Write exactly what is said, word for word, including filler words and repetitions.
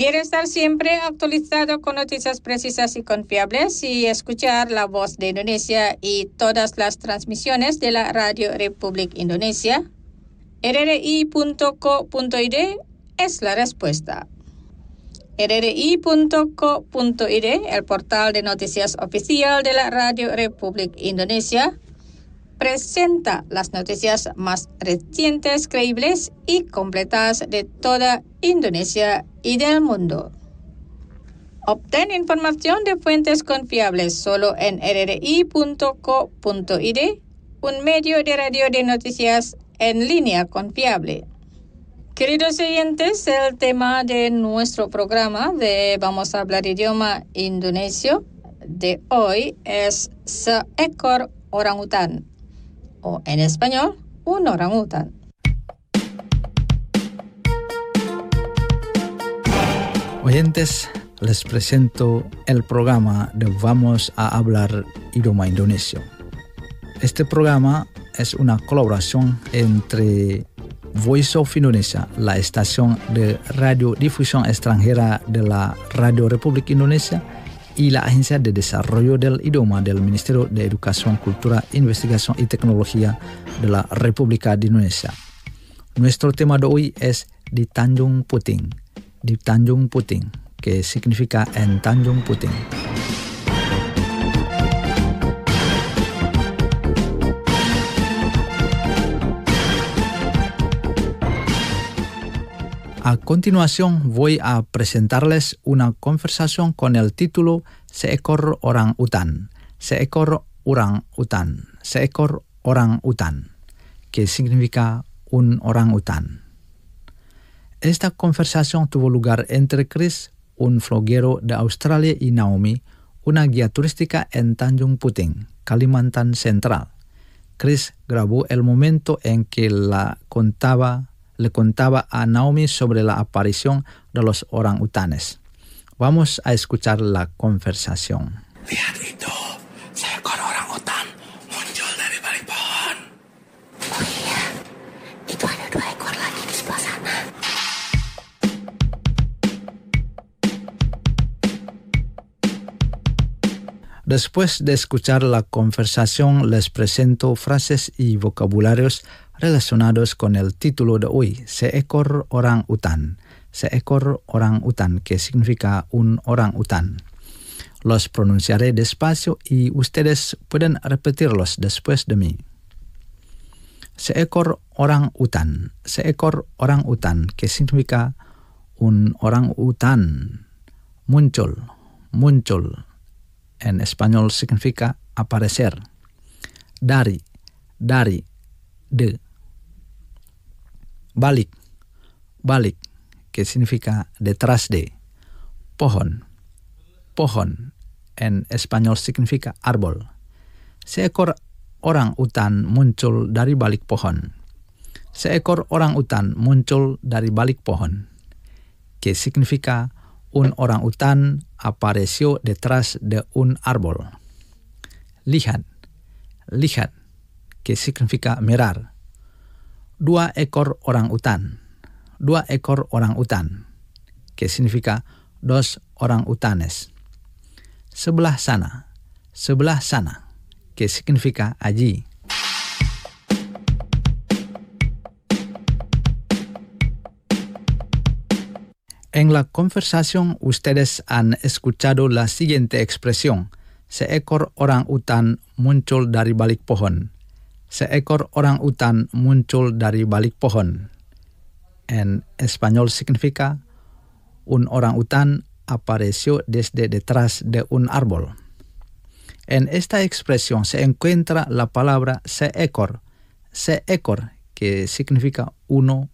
¿Quiere estar siempre actualizado con noticias precisas y confiables y escuchar La Voz de Indonesia y todas las transmisiones de la Radio Republik Indonesia? R R I punto co punto I D es la respuesta. R R I punto co punto I D, el portal de noticias oficial de la Radio Republik Indonesia, presenta las noticias más recientes, creíbles y completas de toda Indonesia y del mundo. Obtén información de fuentes confiables solo en R R I punto co punto I D, un medio de radio de noticias en línea confiable. Queridos oyentes, el tema de nuestro programa de Vamos a hablar idioma indonesio de hoy es seekor orangutan, o en español, un orangutan. Oyentes, les presento el programa de Vamos a hablar idioma indonesio. Este programa es una colaboración entre Voice of Indonesia, la estación de radiodifusión extranjera de la Radio Republik Indonesia, y la Agencia de Desarrollo del Idioma del Ministerio de Educación, Cultura, Investigación y Tecnología de la República de Indonesia. Nuestro tema de hoy es di Tanjung Puting, di Tanjung Puting, que significa en Tanjung Puting. A continuación voy a presentarles una conversación con el título Seekor Orang Utan, Seekor Orang Utan, Seekor Orang Utan, que significa un orangután. Esta conversación tuvo lugar entre Chris, un vloguero de Australia, y Naomi, una guía turística en Tanjung Puting, Kalimantan Central. Chris grabó el momento en que la contaba le contaba a Naomi sobre la aparición de los orangutanes. Vamos a escuchar la conversación. Lihat itu, seekor orangutan muncul dari balik pohon. Oh iya, itu ada dua ekor lagi di sebelah sana. Después de escuchar la conversación, les presento frases y vocabularios relacionados con el título de hoy, Seekor Orang Utan, Seekor Orang Utan, que significa un orangután. Los pronunciaré despacio y ustedes pueden repetirlos después de mí. Seekor Orang Utan, Seekor Orang Utan, que significa un orangután. Muncul, muncul, en español significa aparecer. Dari, dari, de. Balik, balik, que significa detrás de. Pohon, pohon, en español significa árbol. Seekor orang utan muncul dari balik pohon. Seekor orang utan muncul dari balik pohon, que significa un orangután apareció detrás de un árbol. Lihat, lihat, que significa mirar. Dua ekor orangutan, dua ekor orangutan, que significa dos orangutanes. Sebelah sana, sebelah sana, que significa allí. En la conversación ustedes han escuchado la siguiente expresión: seekor orangutan muncul dari balik pohon. Seekor orangutan muncul dari balik pohon. En español significa un orangután apareció desde detrás de un árbol. En esta expresión se encuentra la palabra seekor, seekor, que significa uno